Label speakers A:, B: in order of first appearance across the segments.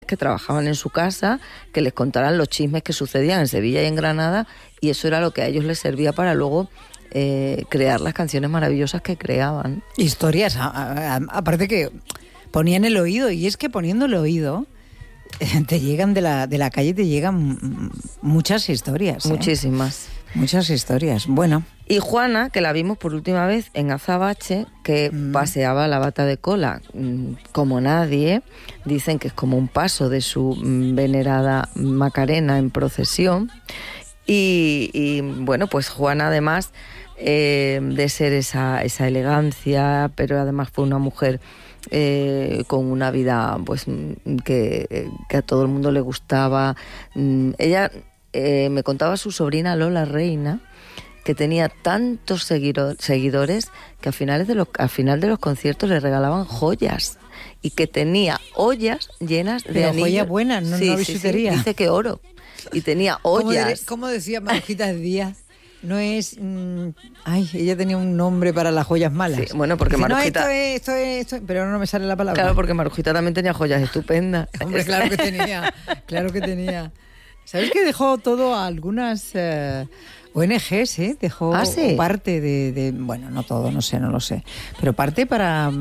A: que trabajaban en su casa, que les contaran los chismes que sucedían en Sevilla y en Granada, y eso era lo que a ellos les servía para luego crear las canciones maravillosas que creaban.
B: Historias, aparte que ponían el oído, y es que poniendo el oído te llegan de la calle, te llegan muchas historias.
A: Muchísimas.
B: Muchas historias, bueno.
A: Y Juana, que la vimos por última vez en Azabache, que paseaba la bata de cola como nadie, dicen que es como un paso de su venerada Macarena en procesión. Y bueno, pues Juana además de ser esa elegancia, pero además fue una mujer con una vida pues que a todo el mundo le gustaba. Ella me contaba su sobrina Lola Reina, que tenía tantos seguidores que al final de los conciertos le regalaban joyas, y que tenía ollas llenas de anillos.
B: Joyas buenas, no bisutería.
A: Sí, dice que oro. Y tenía ollas.
B: ¿Cómo decía Marujita Díaz? No es... ella tenía un nombre para las joyas malas.
A: Sí, bueno, porque dice, Marujita...
B: No, esto es... Pero no me sale la palabra.
A: Claro, porque Marujita también tenía joyas estupendas.
B: Hombre, claro que tenía. ¿Sabes que dejó todo a algunas ONGs, Dejó parte de... Bueno, no todo, no lo sé. Pero parte para...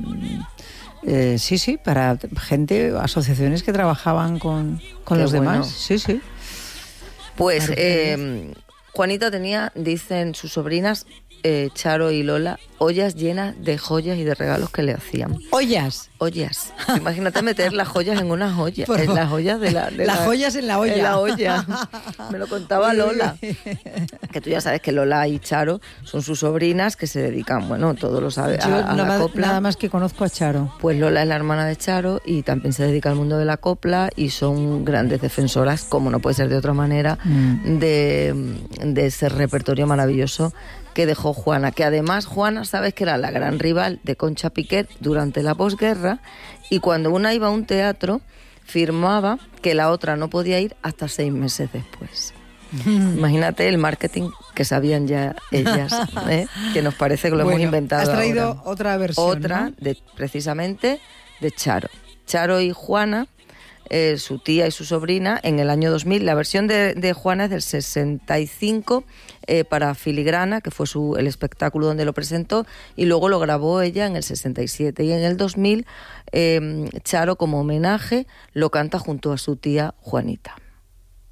B: sí, para gente, asociaciones que trabajaban con los demás. Sí.
A: Pues Juanita tenía, dicen sus sobrinas, Charo y Lola, ollas llenas de joyas y de regalos que le hacían.
B: ¿Ollas?
A: Imagínate meter las joyas en unas ollas. En las ollas
B: las joyas en la olla.
A: En la olla. Me lo contaba Lola. Que tú ya sabes que Lola y Charo son sus sobrinas que se dedican, bueno, todos lo saben, a la copla.
B: Nada más que conozco a Charo.
A: Pues Lola es la hermana de Charo y también se dedica al mundo de la copla, y son grandes defensoras, como no puede ser de otra manera, de ese repertorio maravilloso que dejó Juana, que además Juana, sabes que era la gran rival de Concha Piquer durante la posguerra, y cuando una iba a un teatro firmaba que la otra no podía ir hasta 6 meses después. Imagínate el marketing que sabían ya ellas, que nos parece que lo hemos inventado.
B: Has traído
A: ahora.
B: Otra versión, ¿no?
A: Precisamente de Charo. Charo y Juana, su tía y su sobrina, en el año 2000. La versión de Juana es del 65 para Filigrana, que fue el espectáculo donde lo presentó, y luego lo grabó ella en el 67. Y en el 2000, Charo, como homenaje, lo canta junto a su tía Juanita.